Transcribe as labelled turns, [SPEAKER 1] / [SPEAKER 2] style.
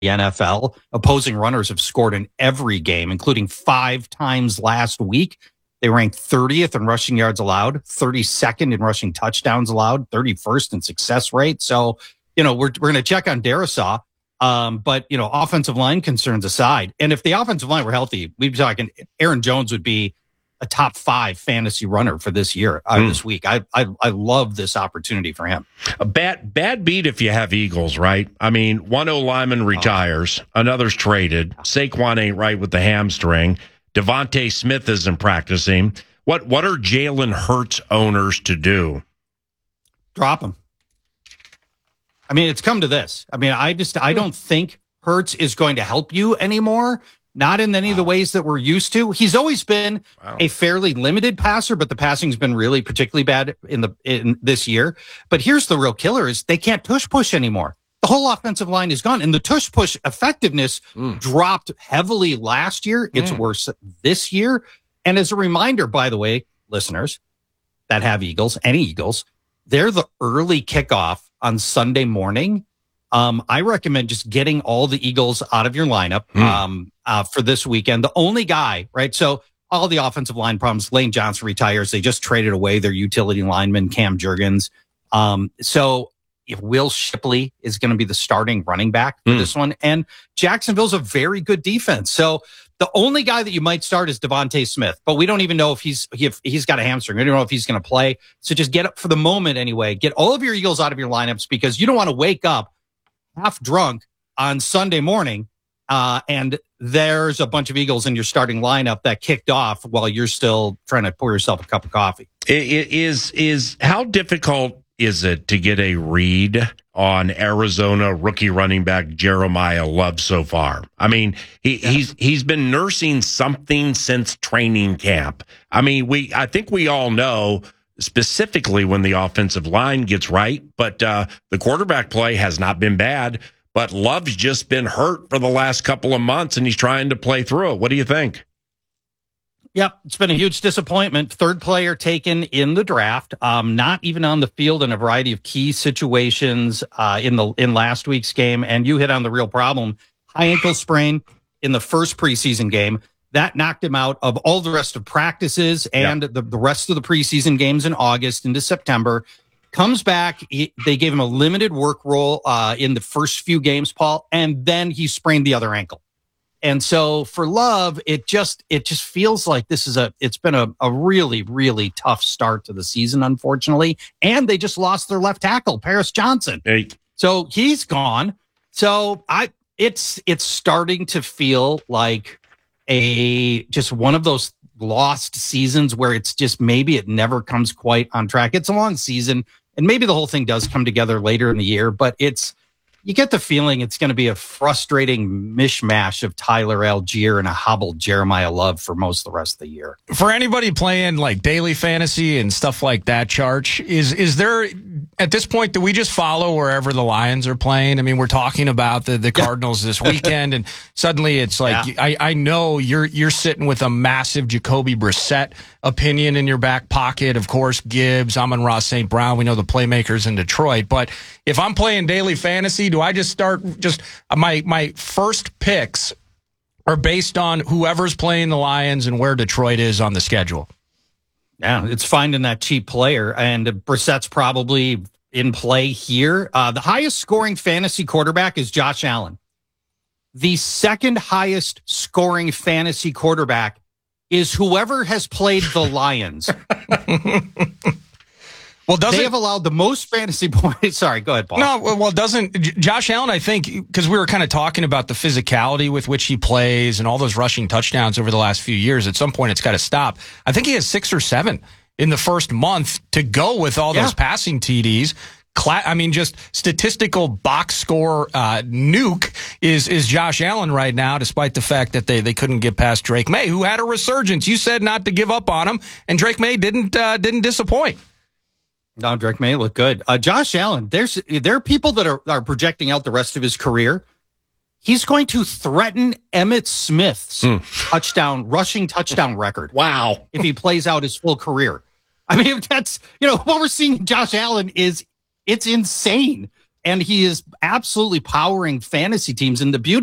[SPEAKER 1] NFL. Opposing runners have scored in every game, including 5 times last week. They ranked 30th in rushing yards allowed, 32nd in rushing touchdowns allowed, 31st in success rate. So, we're going to check on Darrisaw. But, offensive line concerns aside, and if the offensive line were healthy, we'd be talking Aaron Jones would be a top 5 fantasy runner for this year, this week. I love this opportunity for him.
[SPEAKER 2] A bad beat if you have Eagles, right? I mean, one O-lineman retires, another's traded. Saquon ain't right with the hamstring. Devontae Smith isn't practicing. What are Jalen Hurts owners to do?
[SPEAKER 1] Drop him. I mean, it's come to this. I mean, I don't think Hurts is going to help you anymore. Not in any of the ways that we're used to. He's always been a fairly limited passer, but the passing's been really particularly bad in this year. But here's the real killer is they can't push anymore. The whole offensive line is gone, and the push effectiveness dropped heavily last year. It's worse this year. And as a reminder, by the way, listeners that have any Eagles, they're the early kickoff on Sunday morning. I recommend just getting all the Eagles out of your lineup for this weekend. The only guy, right? So all the offensive line problems, Lane Johnson retires. They just traded away their utility lineman, Cam Jurgens. So if Will Shipley is going to be the starting running back for this one, and Jacksonville's a very good defense. So the only guy that you might start is Devontae Smith, but we don't even know if he's got a hamstring. We don't know if he's going to play. So just get up for the moment anyway. Get all of your Eagles out of your lineups because you don't want to wake up half drunk on Sunday morning, and there's a bunch of Eagles in your starting lineup that kicked off while you're still trying to pour yourself a cup of coffee.
[SPEAKER 2] Is how difficult is it to get a read on Arizona rookie running back Jeremiah Love so far? I mean, he's been nursing something since training camp. I mean, I think we all know specifically when the offensive line gets right, but the quarterback play has not been bad, but Love's just been hurt for the last couple of months, and he's trying to play through it. What do you think?
[SPEAKER 1] Yep, it's been a huge disappointment. Third player taken in the draft, not even on the field in a variety of key situations in last week's game, and you hit on the real problem. High ankle sprain in the first preseason game. That knocked him out of all the rest of practices and the rest of the preseason games in August into September. Comes back. They gave him a limited work role in the first few games, Paul, and then he sprained the other ankle. And so for Love, it just feels like it's been a really, really tough start to the season, unfortunately. And they just lost their left tackle, Paris Johnson.
[SPEAKER 2] Hey.
[SPEAKER 1] So he's gone. So it's starting to feel like just one of those lost seasons where it's just maybe it never comes quite on track. It's a long season, and maybe the whole thing does come together later in the year, but you get the feeling it's going to be a frustrating mishmash of Tyler Algier and a hobbled Jeremiah Love for most of the rest of the year.
[SPEAKER 3] For anybody playing like daily fantasy and stuff like that, Charge, is there at this point, do we just follow wherever the Lions are playing? I mean, we're talking about the Cardinals this weekend, and suddenly it's like I know you're sitting with a massive Jacoby Brissett opinion in your back pocket. Of course, Gibbs, Amon-Ra St. Brown. We know the playmakers in Detroit, but if I'm playing daily fantasy, do I just start my first picks are based on whoever's playing the Lions and where Detroit is on the schedule?
[SPEAKER 1] Yeah, it's finding that cheap player, and Brissett's probably in play here. The highest scoring fantasy quarterback is Josh Allen. The second highest scoring fantasy quarterback is whoever has played the Lions.
[SPEAKER 3] Well,
[SPEAKER 1] they have allowed the most fantasy points. Sorry, go ahead, Paul.
[SPEAKER 3] No, well, doesn't Josh Allen, I think, because we were kind of talking about the physicality with which he plays and all those rushing touchdowns over the last few years, at some point it's got to stop. I think he has 6 or 7 in the first month to go with all those passing TDs. I mean, just statistical box score nuke is Josh Allen right now, despite the fact that they couldn't get past Drake May, who had a resurgence. You said not to give up on him, and Drake May didn't disappoint.
[SPEAKER 1] No, Drake May looked good. Josh Allen, there are people that are projecting out the rest of his career. He's going to threaten Emmitt Smith's rushing touchdown record.
[SPEAKER 2] Wow.
[SPEAKER 1] If he plays out his full career. I mean, that's, what we're seeing Josh Allen it's insane. and he is absolutely powering fantasy teams. And the beauty